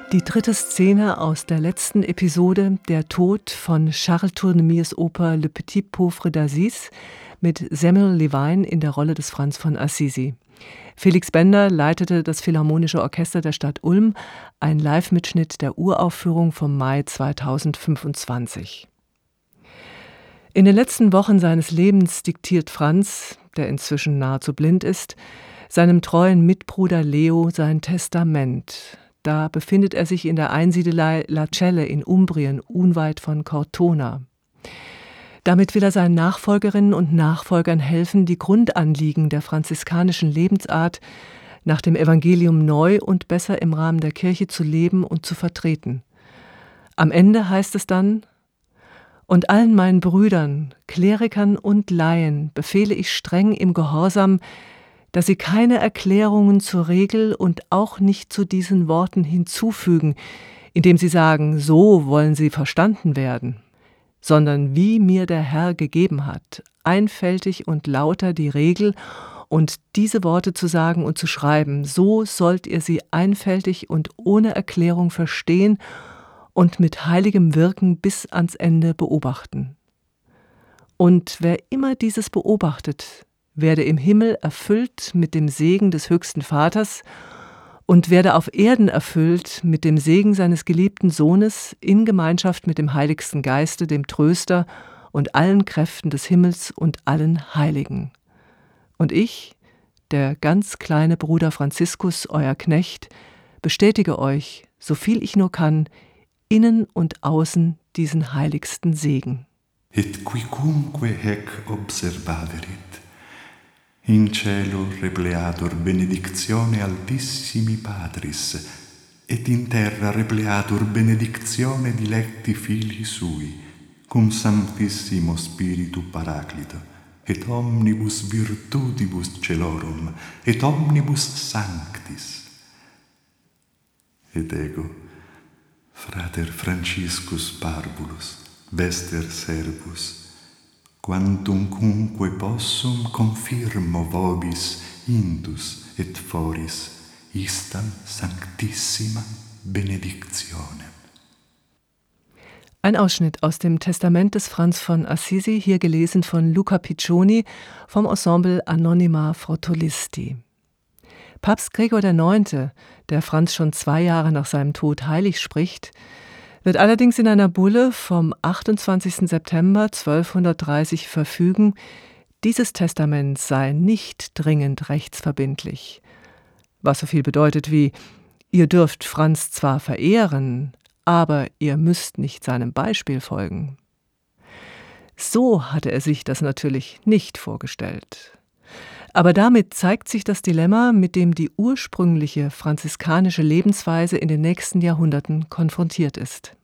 Die dritte Szene aus der letzten Episode, der Tod von Charles Tournemirs Oper Le Petit Pauvre d'Aziz mit Samuel Levine in der Rolle des Franz von Assisi. Felix Bender leitete das Philharmonische Orchester der Stadt Ulm, ein Live-Mitschnitt der Uraufführung vom Mai 2025. In den letzten Wochen seines Lebens diktiert Franz, der inzwischen nahezu blind ist, seinem treuen Mitbruder Leo sein Testament. Da befindet er sich in der Einsiedelei La Celle in Umbrien, unweit von Cortona. Damit will er seinen Nachfolgerinnen und Nachfolgern helfen, die Grundanliegen der franziskanischen Lebensart nach dem Evangelium neu und besser im Rahmen der Kirche zu leben und zu vertreten. Am Ende heißt es dann: Und allen meinen Brüdern, Klerikern und Laien befehle ich streng im Gehorsam, dass sie keine Erklärungen zur Regel und auch nicht zu diesen Worten hinzufügen, indem sie sagen, so wollen sie verstanden werden, sondern wie mir der Herr gegeben hat, einfältig und lauter die Regel und diese Worte zu sagen und zu schreiben, so sollt ihr sie einfältig und ohne Erklärung verstehen und mit heiligem Wirken bis ans Ende beobachten. Und wer immer dieses beobachtet, werde im Himmel erfüllt mit dem Segen des höchsten Vaters und werde auf Erden erfüllt mit dem Segen seines geliebten Sohnes in Gemeinschaft mit dem Heiligsten Geiste, dem Tröster und allen Kräften des Himmels und allen Heiligen. Und ich, der ganz kleine Bruder Franziskus, euer Knecht, bestätige euch, so viel ich nur kann, innen und außen diesen heiligsten Segen. Et quicumque hec observaverit, in cielo repleatur benedictione altissimi Patris, et in terra repleatur benedictione dilecti filii sui, cum sanctissimo Spiritu Paraclito, et omnibus virtutibus celorum, et omnibus sanctis. Et ego, frater Franciscus Barbulus, vester servus, quantumcunque possum confirmo vobis indus et foris istam sanctissima benedictionem. Ein Ausschnitt aus dem Testament des Franz von Assisi, hier gelesen von Luca Piccioni vom Ensemble Anonyma Frottolisti. Papst Gregor IX., der Franz schon 2 Jahre nach seinem Tod heilig spricht, wird allerdings in einer Bulle vom 28. September 1230 verfügen, dieses Testament sei nicht dringend rechtsverbindlich. Was so viel bedeutet wie: Ihr dürft Franz zwar verehren, aber ihr müsst nicht seinem Beispiel folgen. So hatte er sich das natürlich nicht vorgestellt. Aber damit zeigt sich das Dilemma, mit dem die ursprüngliche franziskanische Lebensweise in den nächsten Jahrhunderten konfrontiert ist.